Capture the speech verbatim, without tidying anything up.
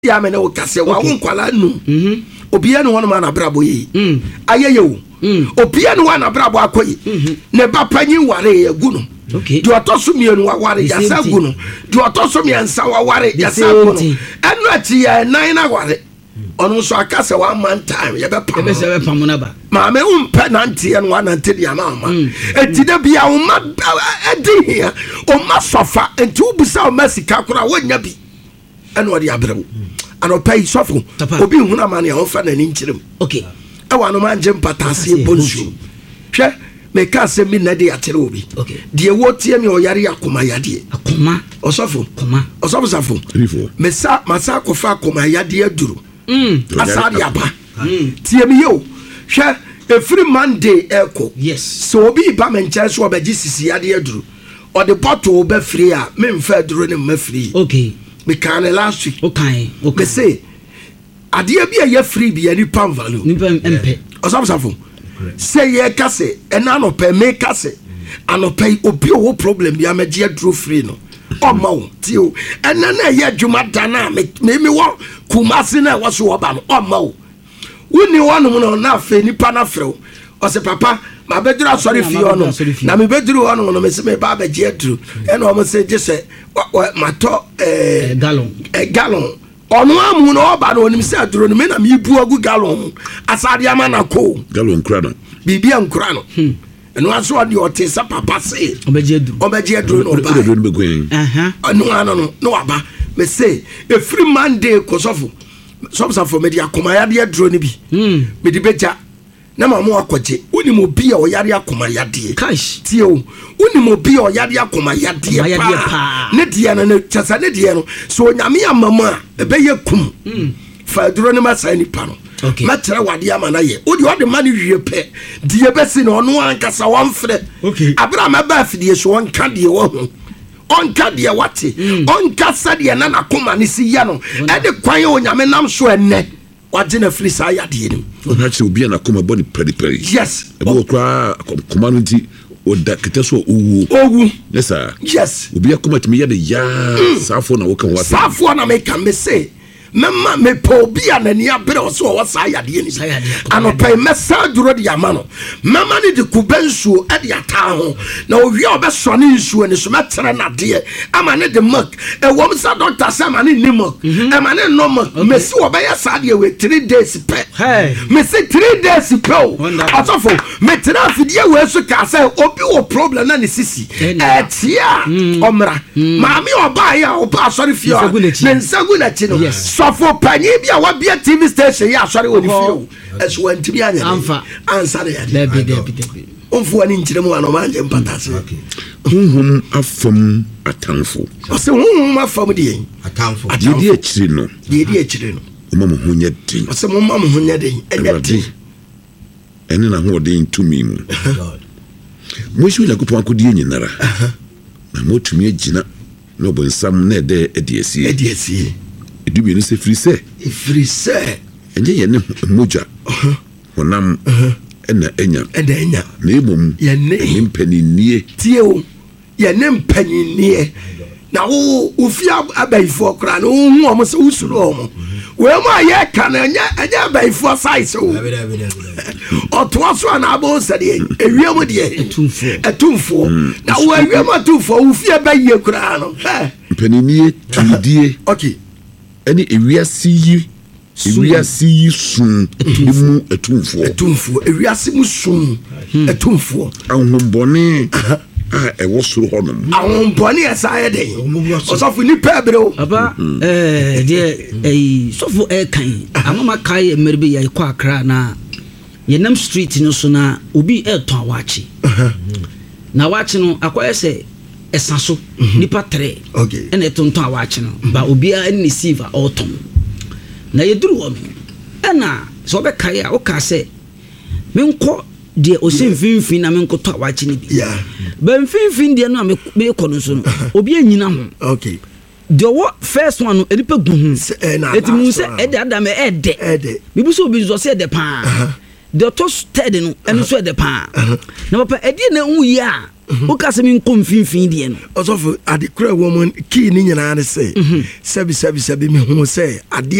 ya me na wo kase wa wo nkwala num mhm obia ne wono na brabo yi mm ayeye wo mm obia ne wana brabo akoyi ne ba panyi ware egu no okay do otoso mienu wa ware ya sa gu no do otoso miensa wa ware ya sa gu no enu ati ya nan na ware onu so akase wa man time ye be pam be se be pam na ba ma me umpe na ntie no wa na ntie dia ma ma enti da bia wo ma edi hia o ma sofa enti ubusa o masika kora wonya bi enu odi abrem ano pay sofo obi huna ma ne ofa na ni nkyirem okay e wa no ma nje mpatase bonsu hwe me ka se mi na de atere obi okay de wo tie mi o yare akoma yade akoma osofo akoma osofo safo me sa masa kofa akoma yade aduru mm asadi apa mm tie mi yo hwe every monday eko yes so obi ba me nche so obaji sisi yade aduru o de bottle be free a me mfa aduru ne ma free okay me can last week okay okay say adia bia ye free bia ni pam value ni pam mpe osam safo say ye kase ena no pe me kase anope obi o problem bia me je draw free no o ma wo ti o ena na ye dwuma dana me me wo kumase na wo so oba no o ma wo woni wonu no na fe ni pa na frɛ o se papa ma bedura sorry fi ono na me beduru ono no me se me ba ba je dru ena o mo se je se mato eh gallon eh gallon ono amu no oba no onim se aduro no me na me bu agu gallon asade ama na ko gallon kra no bibia nkra no eno aso odi otesa papa se obeje dru obeje dru no ba aha eno ano no no aba me say a free monday ko sofo sofo for media koma ya de dru ni bi mm me di beja na mamu akoje uni mo bia o yare akoma yade cash tie o uni mo bia o yare akoma yade pa ne dia na chasa ne dia no so nyame amama e be yekum mm fa duro ne masani pa no okay matere wade ama na ye odi wade ma ne wie pe die be si no no ankasa won frɛ okay abra ma ba fidie so won ka die wo ho on ka die wate on ka sa die na na koma ne si ya no e de kwan o nyame nam so enne wajina free sa ya de nim ona che obi na koma body peri peri yes e bo kwa community o da kete so owu owu yes sir yes obi akoma timi ya de ya safo na wo kan wa safo na me kan me say mema me po bia na ni abere o so wo sa ya de ni anopai mesa duro de ama no mema ni de kubensuo e de ata ho na owi obe so ne nsuo ni so metere na de ama ne de mark e wo sa doctor say ama ne ni mark e ma ne no mark mesi wo be ya sa de we three days pe me say three days pe o atofo me tira afidie we so ka say obi wo problem na ne sisi e tia omra maami oba ya oba sorry fio ne nsagu na chi no sofo panyi bia wa bia T V station ya sorry woni fio eso antimi anya amfa ansare ya de bi de bi de bi onfu ani nkyere mu ano manje mpatase honhom afam atamfo ose honhom afam de atamfo de de akire no de de akire no mama mo honya den ose mo mama mo honya den enya den ene na ho den tumi mu god mo shi la kupon akodi nyinara na mo tumi agina no bo nsam na de ediesi ediesi edubi ni se free se free se enye ye ne moja honam ena enya ena enya na emom ye ne mpaninie tie o ye ne mpaninie na wo ofia abaifo kra na wo hu omo se usuru omo we ma ye ka na enya enya abaifo size o oto aso na abo se de ewiem de etumfo etumfo na wo ewiem atumfo ofia baye kra no mpaninie tudie okay any ewiase yi ewiase yi sun emu etumfo etumfo ewiase mu sun etumfo ahombone ah e wo soro honom ahombone esa ye den osofo ni pebre o aba eh de eh sofo e kan amama kai emerbe ya kwa akra na yenam street no so na obi e ton awachi na awachi no akoye se esanso nipa tre okay ene tonton awachi no ba obi a ni silver autumn na yeduru wo ena so be kai a o ka se menko de o se mfinfin na menko to awachi ni bi yeah ba mfinfin de no me ko no so no obi anyina ho okay the what first one no edipa gu hu eti mu se ede adam e de ede bibu so obi so se de pa the to steady no eno so de pa na papa edi na hu ya woka sɛ menkɔ mfimfini deɛ no ɔsɔfo ade kora wɔ mu kii ne nyinaa ne sɛ sɛbi sɛbi sɛbi mehu sɛ adeɛ